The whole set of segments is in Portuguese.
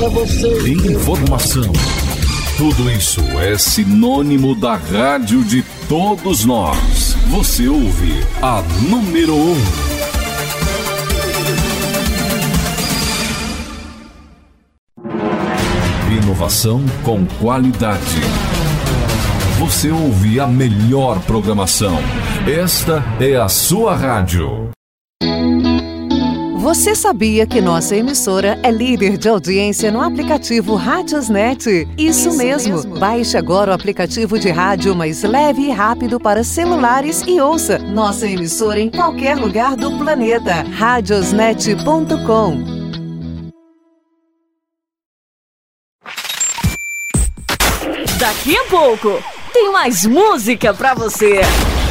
Informação. Tudo isso é sinônimo da rádio de todos nós. Você ouve a número 1. Inovação com qualidade. Você ouve a melhor programação. Esta é a sua rádio. Você sabia que nossa emissora é líder de audiência no aplicativo Radiosnet? Isso mesmo. Baixe agora o aplicativo de rádio mais leve e rápido para celulares e ouça nossa emissora em qualquer lugar do planeta. Radiosnet.com. Daqui a pouco tem mais música pra você.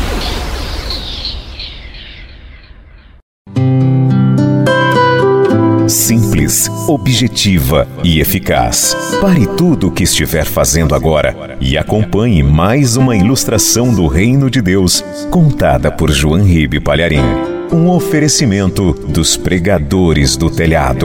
Simples, objetiva e eficaz. Pare tudo o que estiver fazendo agora e acompanhe mais uma ilustração do Reino de Deus, contada por João Ribe Palharim. Um oferecimento dos Pregadores do Telhado.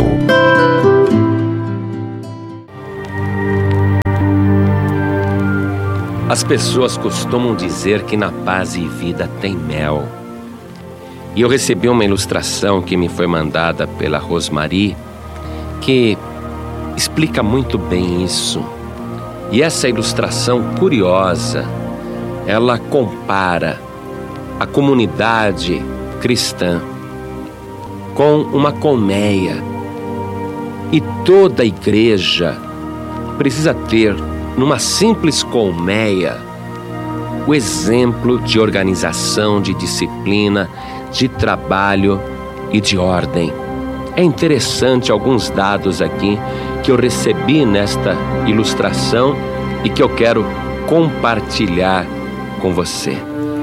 As pessoas costumam dizer que na paz e vida tem mel. E eu recebi uma ilustração que me foi mandada pela Rosmari, que explica muito bem isso. E essa ilustração curiosa, ela compara a comunidade cristã com uma colmeia. E toda a igreja precisa ter, numa simples colmeia, o exemplo de organização, de disciplina, de trabalho e de ordem. É interessante alguns dados aqui que eu recebi nesta ilustração e que eu quero compartilhar com você.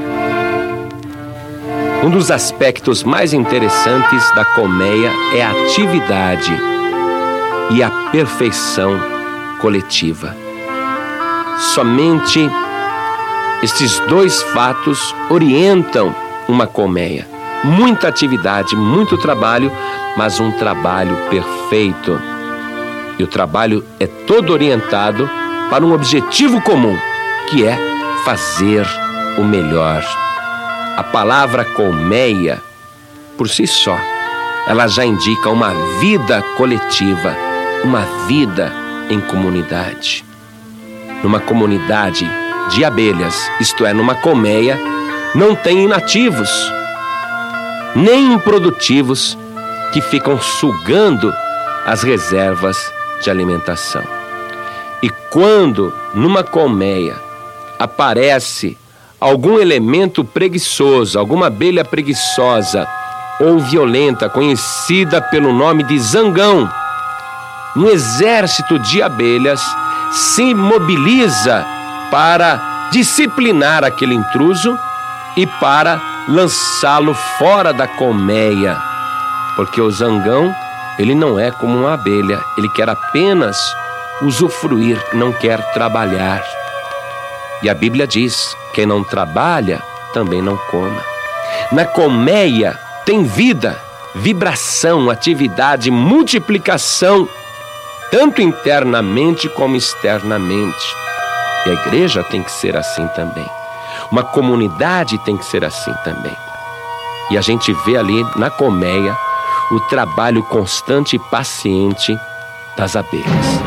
Um dos aspectos mais interessantes da colmeia é a atividade e a perfeição coletiva. Somente estes dois fatos orientam uma colmeia. Muita atividade, muito trabalho, mas um trabalho perfeito. E o trabalho é todo orientado para um objetivo comum, que é fazer o melhor. A palavra colmeia, por si só, ela já indica uma vida coletiva, uma vida em comunidade. Numa comunidade de abelhas, isto é, numa colmeia, não tem inativos, nem improdutivos que ficam sugando as reservas de alimentação. E quando numa colmeia aparece algum elemento preguiçoso, alguma abelha preguiçosa ou violenta, conhecida pelo nome de zangão, um exército de abelhas se mobiliza para disciplinar aquele intruso e para lançá-lo fora da colmeia, porque o zangão, ele não é como uma abelha, ele quer apenas usufruir, não quer trabalhar. E a Bíblia diz, quem não trabalha, também não coma. Na colmeia tem vida, vibração, atividade, multiplicação, tanto internamente como externamente. E a igreja tem que ser assim também. Uma comunidade tem que ser assim também. E a gente vê ali na colmeia o trabalho constante e paciente das abelhas.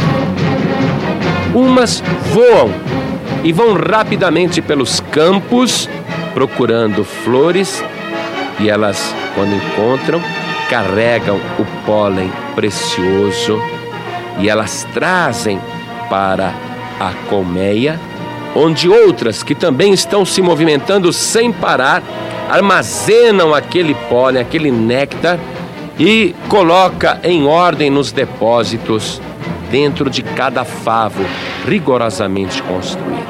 Umas voam e vão rapidamente pelos campos procurando flores, e elas, quando encontram, carregam o pólen precioso e elas trazem para a colmeia, onde outras que também estão se movimentando sem parar, armazenam aquele pólen, aquele néctar e coloca em ordem nos depósitos dentro de cada favo rigorosamente construído.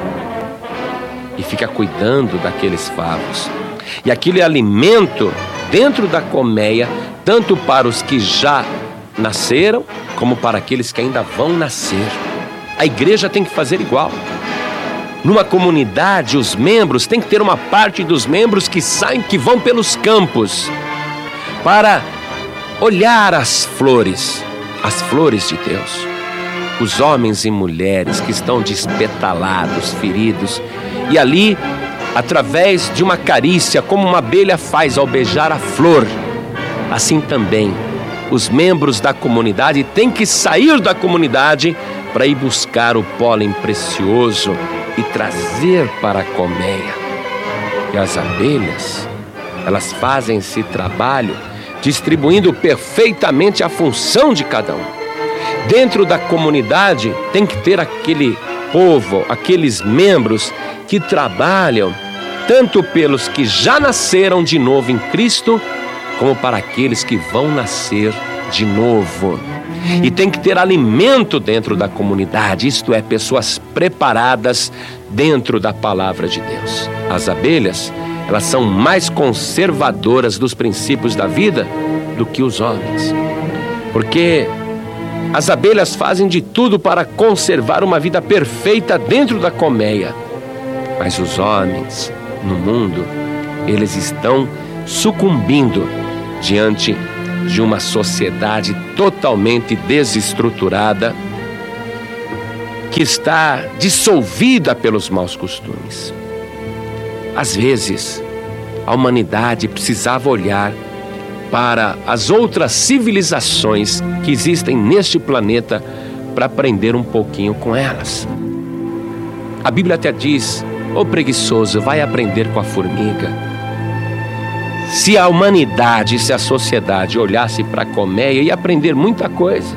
E fica cuidando daqueles favos. E aquele alimento dentro da colmeia, tanto para os que já nasceram, como para aqueles que ainda vão nascer. A igreja tem que fazer igual. Numa comunidade, os membros têm que ter uma parte dos membros que saem, que vão pelos campos para olhar as flores, as flores de Deus. Os homens e mulheres que estão despetalados, feridos, e ali, através de uma carícia, como uma abelha faz ao beijar a flor, assim também os membros da comunidade têm que sair da comunidade para ir buscar o pólen precioso e trazer para a colmeia. E as abelhas, elas fazem esse trabalho distribuindo perfeitamente a função de cada um. Dentro da comunidade tem que ter aquele povo, aqueles membros que trabalham tanto pelos que já nasceram de novo em Cristo, como para aqueles que vão nascer de novo. E tem que ter alimento dentro da comunidade, isto é, pessoas preparadas dentro da palavra de Deus. As abelhas, elas são mais conservadoras dos princípios da vida do que os homens, porque as abelhas fazem de tudo para conservar uma vida perfeita dentro da colmeia. Mas os homens, no mundo, eles estão sucumbindo diante de uma sociedade totalmente desestruturada, que está dissolvida pelos maus costumes. Às vezes, a humanidade precisava olhar para as outras civilizações que existem neste planeta para aprender um pouquinho com elas. A Bíblia até diz: ô preguiçoso, vai aprender com a formiga. Se a humanidade, se a sociedade olhasse para a colmeia, ia aprender muita coisa.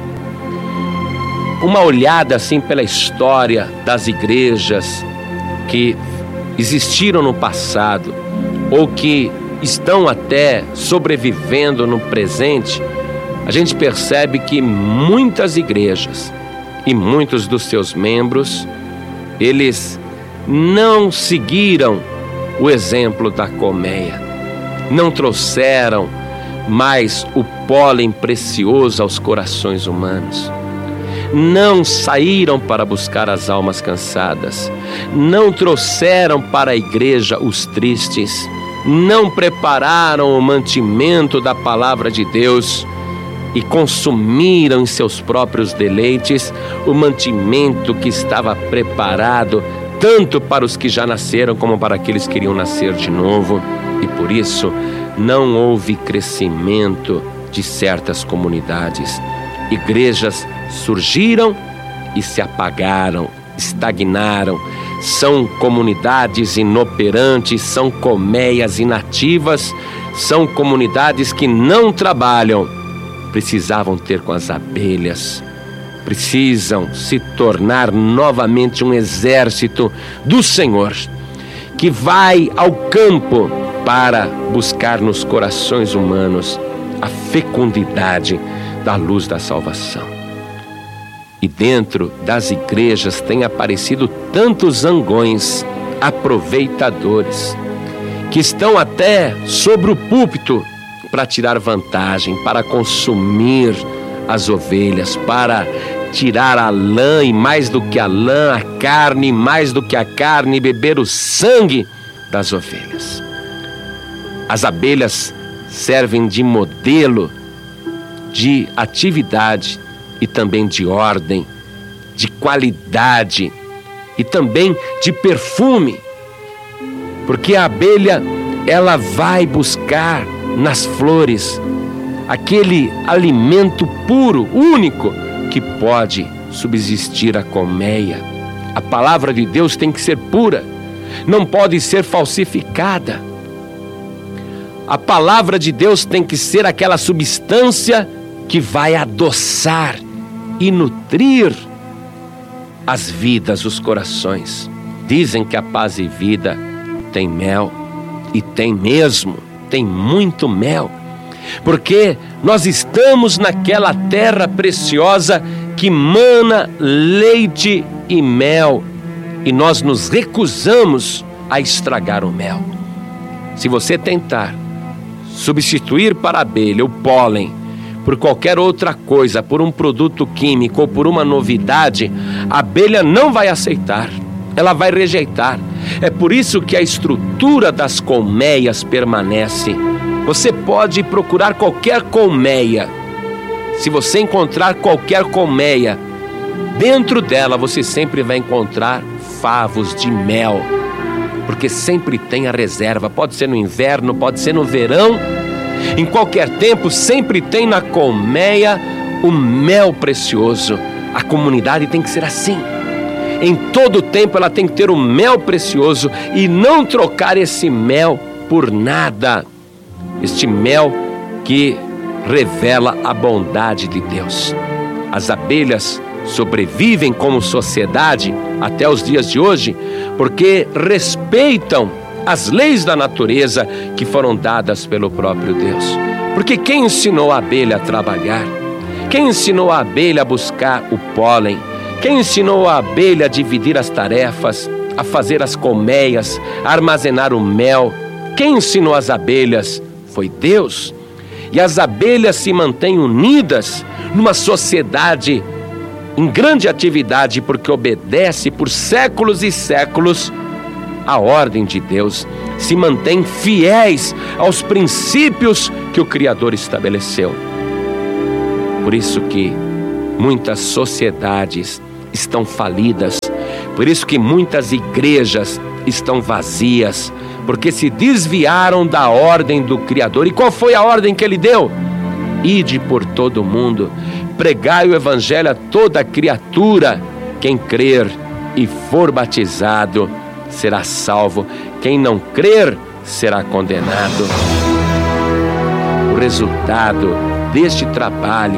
Uma olhada assim pela história das igrejas que existiram no passado ou que estão até sobrevivendo no presente, a gente percebe que muitas igrejas e muitos dos seus membros, eles não seguiram o exemplo da colmeia, não trouxeram mais o pólen precioso aos corações humanos, não saíram para buscar as almas cansadas, não trouxeram para a igreja os tristes, não prepararam o mantimento da palavra de Deus e consumiram em seus próprios deleites o mantimento que estava preparado tanto para os que já nasceram como para aqueles que iriam nascer de novo. E por isso não houve crescimento de certas comunidades. Igrejas surgiram e se apagaram, estagnaram. São comunidades inoperantes, são colmeias inativas, são comunidades que não trabalham. Precisavam ter com as abelhas, precisam se tornar novamente um exército do Senhor, que vai ao campo para buscar nos corações humanos a fecundidade da luz da salvação. E dentro das igrejas têm aparecido tantos zangões, aproveitadores, que estão até sobre o púlpito para tirar vantagem, para consumir as ovelhas, para tirar a lã e mais do que a lã, a carne, mais do que a carne, beber o sangue das ovelhas. As abelhas servem de modelo de atividade e também de ordem, de qualidade e também de perfume, porque a abelha, ela vai buscar nas flores aquele alimento puro, único, que pode subsistir a colmeia. A palavra de Deus tem que ser pura, não pode ser falsificada. A palavra de Deus tem que ser aquela substância que vai adoçar e nutrir as vidas, os corações. Dizem que a paz e vida tem mel, e tem mesmo, tem muito mel, porque nós estamos naquela terra preciosa que mana leite e mel, e nós nos recusamos a estragar o mel. Se você tentar substituir para a abelha o pólen por qualquer outra coisa, por um produto químico ou por uma novidade, a abelha não vai aceitar, ela vai rejeitar. É por isso que a estrutura das colmeias permanece. Você pode procurar qualquer colmeia Se você encontrar qualquer colmeia, dentro dela você sempre vai encontrar favos de mel, porque sempre tem a reserva. Pode ser no inverno, pode ser no verão, em qualquer tempo, sempre tem na colmeia o mel precioso. A comunidade tem que ser assim. Em todo tempo ela tem que ter o mel precioso e não trocar esse mel por nada. Este mel que revela a bondade de Deus. As abelhas sobrevivem como sociedade até os dias de hoje porque respeitam as leis da natureza que foram dadas pelo próprio Deus. Porque quem ensinou a abelha a trabalhar? Quem ensinou a abelha a buscar o pólen? Quem ensinou a abelha a dividir as tarefas, a fazer as colmeias, a armazenar o mel? Quem ensinou as abelhas? Foi Deus. E as abelhas se mantêm unidas numa sociedade em grande atividade porque obedece por séculos e séculos a ordem de Deus, se mantêm fiéis aos princípios que o Criador estabeleceu. Por isso que muitas sociedades estão falidas, por isso que muitas igrejas estão vazias, porque se desviaram da ordem do Criador. E qual foi a ordem que Ele deu? Ide por todo o mundo, pregai o Evangelho a toda criatura. Quem crer e for batizado será salvo, quem não crer será condenado. O resultado deste trabalho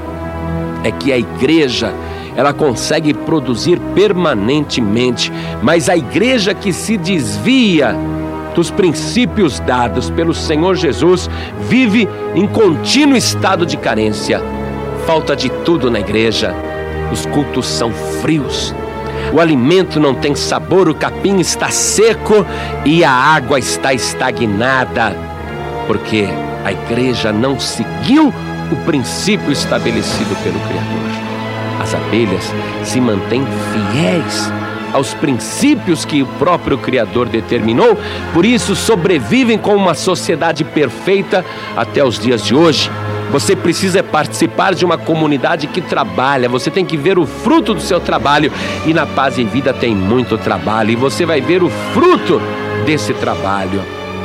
é que a igreja, ela consegue produzir permanentemente, mas a igreja que se desvia dos princípios dados pelo Senhor Jesus vive em contínuo estado de carência. Falta de tudo na igreja, os cultos são frios, o alimento não tem sabor, o capim está seco e a água está estagnada, porque a igreja não seguiu o princípio estabelecido pelo Criador. As abelhas se mantêm fiéis aos princípios que o próprio Criador determinou, por isso sobrevivem como uma sociedade perfeita até os dias de hoje. Você precisa participar de uma comunidade que trabalha, você tem que ver o fruto do seu trabalho, e na Paz e Vida tem muito trabalho, e você vai ver o fruto desse trabalho.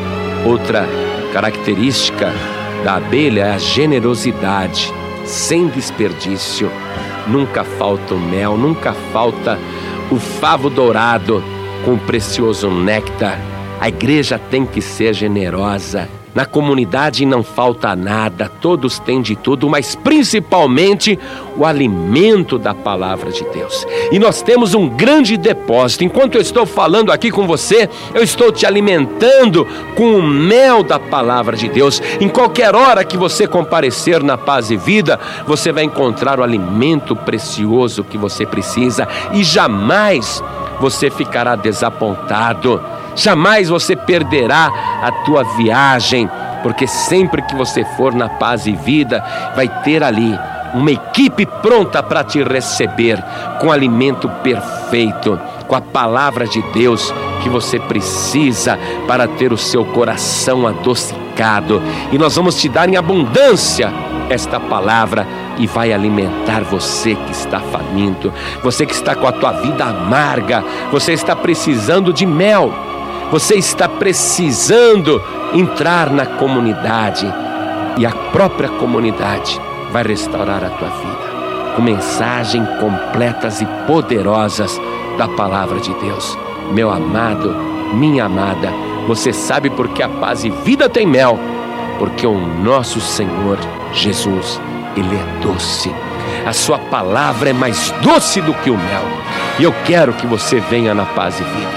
Outra característica da abelha é a generosidade, sem desperdício. Nunca falta o mel, nunca falta o favo dourado com o precioso néctar. A igreja tem que ser generosa. Na comunidade não falta nada, todos têm de tudo, mas principalmente o alimento da palavra de Deus. E nós temos um grande depósito. Enquanto eu estou falando aqui com você, eu estou te alimentando com o mel da palavra de Deus. Em qualquer hora que você comparecer na Paz e Vida, você vai encontrar o alimento precioso que você precisa, e jamais você ficará desapontado. Jamais você perderá a tua viagem, porque sempre que você for na Paz e Vida, vai ter ali uma equipe pronta para te receber com alimento perfeito, com a palavra de Deus que você precisa para ter o seu coração adocicado. E nós vamos te dar em abundância esta palavra, e vai alimentar você que está faminto, você que está com a tua vida amarga, você está precisando de mel. Você está precisando entrar na comunidade, e a própria comunidade vai restaurar a tua vida com mensagens completas e poderosas da palavra de Deus. Meu amado, minha amada, você sabe por que a Paz e Vida tem mel? Porque o nosso Senhor Jesus, Ele é doce. A sua palavra é mais doce do que o mel. E eu quero que você venha na Paz e Vida.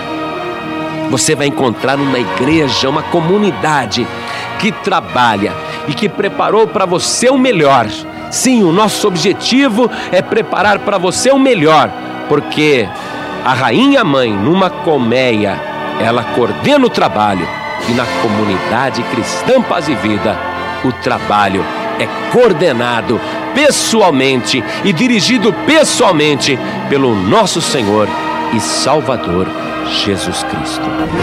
Você vai encontrar uma igreja, uma comunidade que trabalha e que preparou para você o melhor. Sim, o nosso objetivo é preparar para você o melhor, porque a rainha mãe, numa colmeia, ela coordena o trabalho, e na comunidade cristã Paz e Vida, o trabalho é coordenado pessoalmente e dirigido pessoalmente pelo nosso Senhor e Salvador Jesus Cristo.